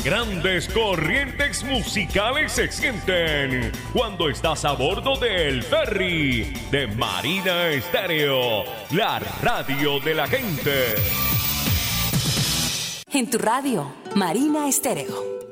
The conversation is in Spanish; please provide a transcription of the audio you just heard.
grandes corrientes musicales se sienten cuando estás a bordo del ferry de Marina Estéreo, la radio de la gente. En tu radio, Marina Estéreo.